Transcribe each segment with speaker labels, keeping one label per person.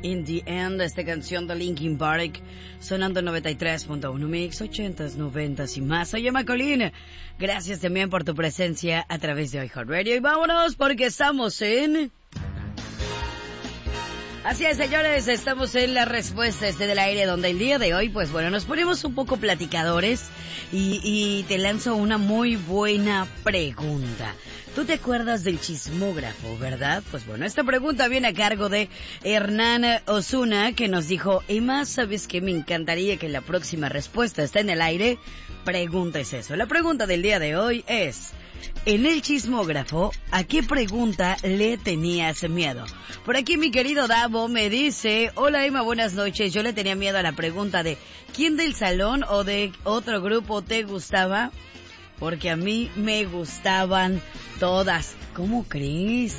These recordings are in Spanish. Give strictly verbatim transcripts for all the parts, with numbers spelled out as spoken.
Speaker 1: In the End, esta canción de Linkin Park, sonando noventa y tres punto uno Mix, ochentas, noventas y más. Soy Emma Colín. Gracias también por tu presencia a través de iHeartRadio. Y vámonos porque estamos en... Así es, señores, estamos en la respuesta este del aire, donde el día de hoy, pues bueno, nos ponemos un poco platicadores y, y te lanzo una muy buena pregunta. ¿Tú te acuerdas del chismógrafo, verdad? Pues bueno, esta pregunta viene a cargo de Hernán Osuna, que nos dijo, Emma, ¿sabes qué? Me encantaría que la próxima respuesta esté en el aire. Preguntes eso. La pregunta del día de hoy es... En el chismógrafo, ¿a qué pregunta le tenías miedo? Por aquí mi querido Davo me dice, hola Emma, buenas noches. Yo le tenía miedo a la pregunta de ¿quién del salón o de otro grupo te gustaba? Porque a mí me gustaban todas. ¿Cómo crees?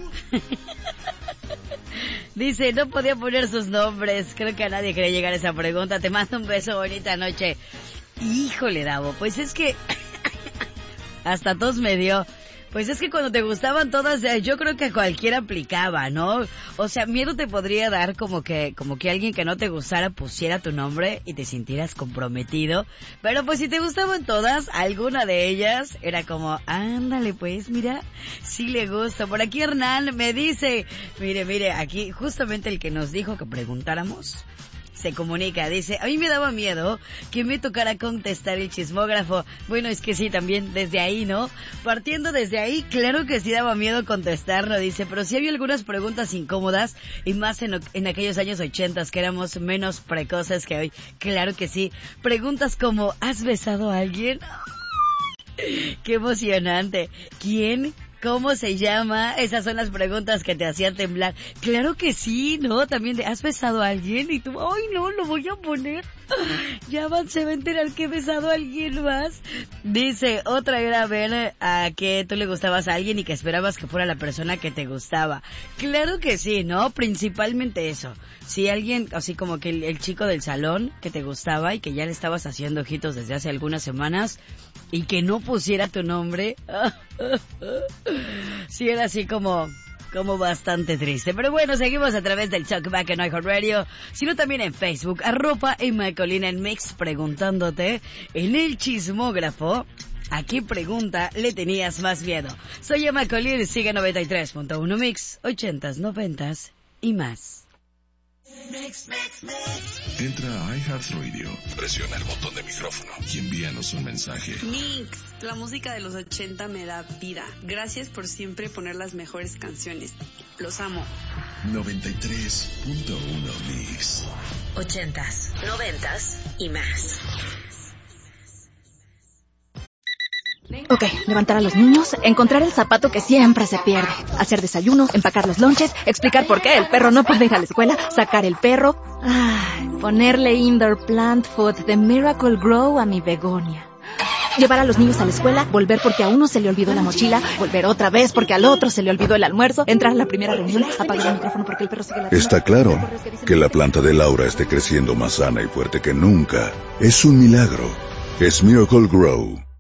Speaker 1: Dice, no podía poner sus nombres. Creo que a nadie quería llegar a esa pregunta. Te mando un beso, bonita noche. Híjole, Davo, pues es que... Hasta tos me dio. Pues es que cuando te gustaban todas, yo creo que cualquiera aplicaba, ¿no? O sea, miedo te podría dar como que como que alguien que no te gustara pusiera tu nombre y te sintieras comprometido. Pero pues si te gustaban todas, alguna de ellas era como, ándale pues, mira, sí le gusta. Por aquí Hernán me dice, mire, mire, aquí justamente el que nos dijo que preguntáramos... Se comunica, dice, a mí me daba miedo que me tocara contestar el chismógrafo. Bueno, es que sí, también desde ahí, ¿no? Partiendo desde ahí, claro que sí daba miedo contestarlo, dice, pero sí había algunas preguntas incómodas, y más en, en aquellos años ochentas, que éramos menos precoces que hoy. Claro que sí. Preguntas como, ¿has besado a alguien? ¡Qué emocionante! ¿Quién? ¿Cómo se llama? Esas son las preguntas que te hacían temblar. Claro que sí, ¿no? También de, ¿has besado a alguien? Y tú, ¡ay, no, lo voy a poner! Ya van, se va a enterar que he besado a alguien más. Dice, otra era ver a que tú le gustabas a alguien y que esperabas que fuera la persona que te gustaba. Claro que sí, ¿no? Principalmente eso. Si alguien, así como que el, el chico del salón que te gustaba y que ya le estabas haciendo ojitos desde hace algunas semanas y que no pusiera tu nombre... Sí, era así como, como bastante triste. Pero bueno, seguimos a través del Talkback en iHeartRadio, sino también en Facebook, arroba Emma Colina en Mix, preguntándote en el chismógrafo, ¿a qué pregunta le tenías más miedo? Soy Emma Colina, sigue noventa y tres punto uno Mix, ochentas, noventas y más.
Speaker 2: Mix, mix, mix. Entra a iHeartRadio, presiona el botón de micrófono y envíanos un mensaje.
Speaker 3: Mix, la música de los ochenta me da vida. Gracias por siempre poner las mejores canciones. Los amo.
Speaker 2: noventa y tres punto uno Mix.
Speaker 4: Ochentas, noventas y más.
Speaker 5: Ok, levantar a los niños, encontrar el zapato que siempre se pierde, hacer desayuno, empacar los lonches, explicar por qué el perro no puede ir a la escuela, sacar el perro, ay, ponerle indoor plant food de Miracle Grow a mi begonia. Llevar a los niños a la escuela, volver porque a uno se le olvidó la mochila, volver otra vez porque al otro se le olvidó el almuerzo, entrar a la primera reunión, apagar el micrófono porque el perro sigue ladrando.
Speaker 2: Está claro que la planta de Laura esté creciendo más sana y fuerte que nunca. Es un milagro. Es Miracle Grow.